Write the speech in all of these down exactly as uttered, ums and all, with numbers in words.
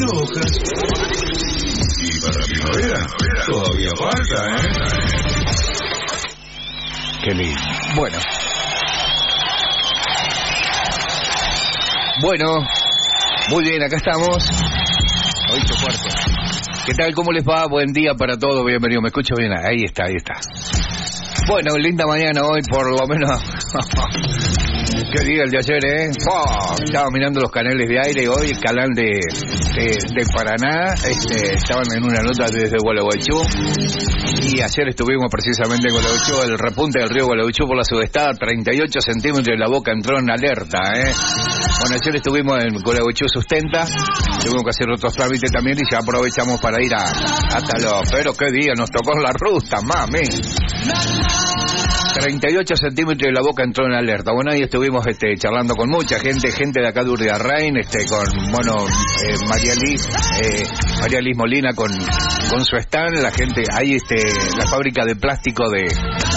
hojas. Y para primavera, todavía falta, ¿eh? Qué lindo. Bueno. Bueno. Muy bien, acá estamos. Ocho cuarto. ¿Qué tal? ¿Cómo les va? Buen día para todos. Bienvenido. ¿Me escucho bien? Ahí está, ahí está. Bueno, linda mañana hoy, por lo menos. Qué día el de ayer, ¿eh? Oh, estaba mirando los canales de aire hoy, el canal de, de, de Paraná, este, estaban en una nota desde Gualeguaychú, y ayer estuvimos precisamente en Gualeguaychú, el repunte del río Gualeguaychú por la sudestada, treinta y ocho centímetros de la boca entró en alerta, ¿eh? Bueno, ayer estuvimos en Gualeguaychú Sustenta, tuvimos que hacer otros trámites también y ya aprovechamos para ir a, hasta los... Pero qué día, nos tocó la ruta, mami. treinta y ocho centímetros de la boca entró en alerta. Bueno, ahí estuvimos este, charlando con mucha gente, gente de acá de Urriarrain, este, con, bueno, eh, María Liz, eh, María Liz Molina con, con su stand, la gente, ahí este, la fábrica de plástico de,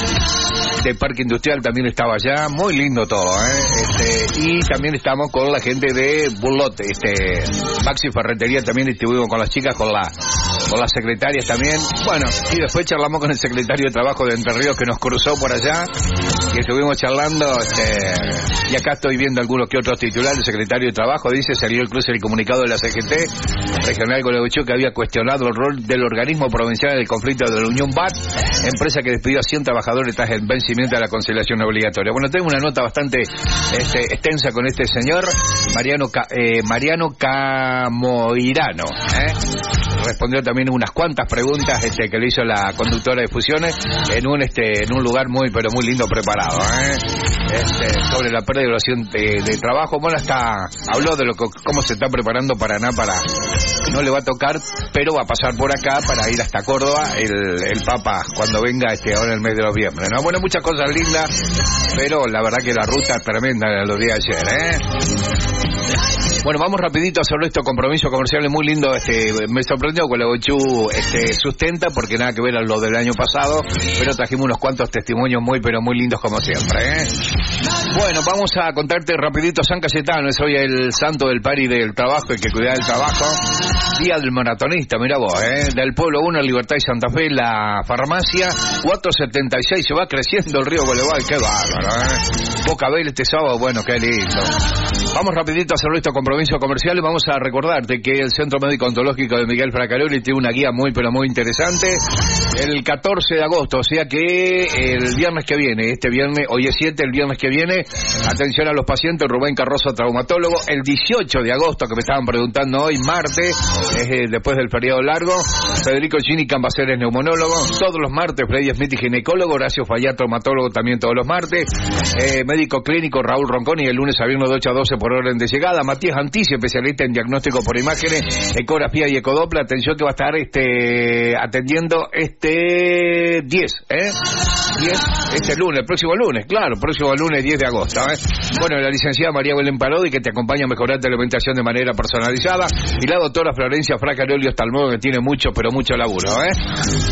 de Parque Industrial también estaba allá, muy lindo todo, ¿eh? Este, y también estamos con la gente de Burlot, este, Maxi Ferretería también estuvimos con las chicas, con la, con las secretarias también, bueno, y después charlamos con el secretario de Trabajo de Entre Ríos que nos cruzó por allá, y estuvimos charlando, este, y acá estoy viendo algunos que otros titulares. El secretario de Trabajo dice, salió el cruce del comunicado de la C G T Regional Gualeguaychú que había cuestionado el rol del organismo provincial en el conflicto de la Unión B A T, empresa que despidió a cien trabajadores tras el vencimiento de la conciliación obligatoria. Bueno, tengo una nota bastante este, extensa con este señor, Mariano, Ca, eh, Mariano Camoirano, ¿eh? Respondió también unas cuantas preguntas este, que le hizo la conductora de Fusiones en un este en un lugar muy pero muy lindo preparado, ¿eh? Este, sobre la pérdida de relación de, de trabajo. Bueno, hasta habló de lo que, cómo se está preparando Paraná para, no le va a tocar, pero va a pasar por acá para ir hasta Córdoba el, el Papa cuando venga este ahora en el mes de noviembre, ¿no? Bueno, muchas cosas lindas, pero la verdad que la ruta es tremenda los días de ayer, ¿eh? Bueno, vamos rapidito a hacer estos compromisos comerciales muy lindos. Este, me sorprendió Gualeguaychú este, Sustenta, porque nada que ver a lo del año pasado, pero trajimos unos cuantos testimonios muy, pero muy lindos como siempre, ¿eh? Bueno, vamos a contarte rapidito. San Cayetano es hoy el santo del pari del trabajo, el que cuida del trabajo. Día del maratonista, mira vos, ¿eh? Del Pueblo uno, Libertad y Santa Fe, la farmacia, cuatrocientos setenta y seis, se va creciendo el río Gualeguay, qué bárbaro, ¿eh? Bocabel este sábado, bueno, qué lindo. Vamos rapidito a hacer estos compromisos comerciales. Vamos a recordarte que el Centro Médico Ontológico de Miguel Fracaroli tiene una guía muy, pero muy interesante. El catorce de agosto, o sea que el viernes que viene, este viernes, hoy es siete, el viernes que viene, atención a los pacientes, Rubén Carrozo, traumatólogo. El dieciocho de agosto, que me estaban preguntando hoy, martes, es eh, después del feriado largo, Federico Gini Cambaceres, neumonólogo. Todos los martes, Freddy Smith, ginecólogo. Horacio Fallar, traumatólogo, también todos los martes. Eh, médico clínico, Raúl Ronconi, el lunes a viernes de ocho a doce por orden de llegada. Matías Antici, especialista en diagnóstico por imágenes, ecografía y ecodoppler. Atención que va a estar este atendiendo este diez, ¿eh? diez, este lunes, el próximo lunes, claro, próximo lunes diez de agosto, ¿eh? Bueno, la licenciada María Belén Parodi, que te acompaña a mejorar tu alimentación de manera personalizada, y la doctora Florencia Fracaroli Ostalmodo, que tiene mucho, pero mucho laburo, ¿eh?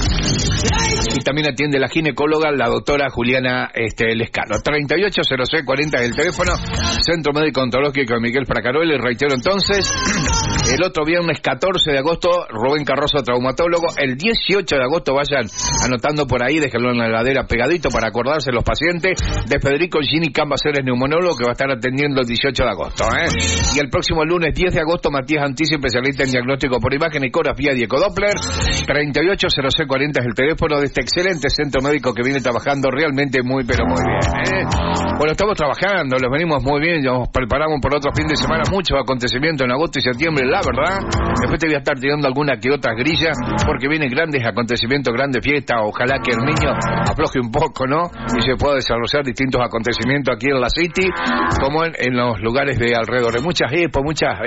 Y también atiende la ginecóloga, la doctora Juliana este, Lescano. treinta y ocho cero seis cuarenta es el teléfono, Centro Médico Ontológico de Miguel Fracaroli. Reitero entonces, el otro viernes catorce de agosto, Rubén Carrozo, traumatólogo. El dieciocho de agosto, vayan anotando por ahí, déjenlo en la heladera pegadito para acordarse los pacientes, de Federico Gini Cambaceres, neumonólogo, que va a estar atendiendo el dieciocho de agosto, ¿eh? Y el próximo lunes diez de agosto, Matías Antici, especialista en diagnóstico por imagen, ecografía y ecodoppler. treinta y ocho cero seis cuarenta es el teléfono de este excelente centro médico que viene trabajando realmente muy, pero muy bien, ¿eh? Bueno, estamos trabajando, los venimos muy bien, ya nos preparamos por otro fin de semana, muchos acontecimientos en agosto y septiembre, la verdad. Después te voy a estar tirando alguna que otra grilla, porque vienen grandes acontecimientos, grandes fiestas. Ojalá que el niño afloje un poco, ¿no? Y se pueda desarrollar distintos acontecimientos aquí en la City, como en, en los lugares de alrededor. Muchas expos, muchas